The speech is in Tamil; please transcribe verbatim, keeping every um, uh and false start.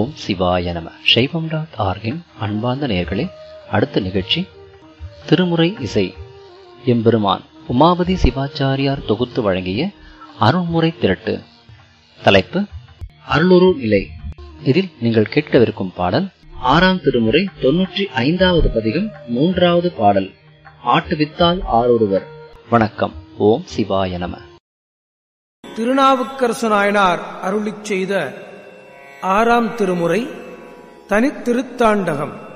ஓம் சிவாய நம. சைவம் டாட் ஆர்கின் அன்பார்ந்த நேயர்களே, அடுத்த நிகழ்ச்சி திருமுறை இசை. எம்பெருமான் உமாபதி சிவாச்சாரியார் தொகுத்து வழங்கிய அருள்முறை திரட்டு. தலைப்பு அருளுரு நிலை. இதில் நீங்கள் கேட்கவிருக்கும் பாடல் ஆறாம் திருமுறை தொன்னூற்றி ஐந்தாவது பதிகம், மூன்றாவது பாடல். ஆட்டுவித்தால் ஆரொருவர். வணக்கம். ஓம் சிவாய நம. திருநாவுக்கரசு நாயனார் அருளிச் செய்த ஆறாம் திருமுறை தனித்திருத்தாண்டகம்.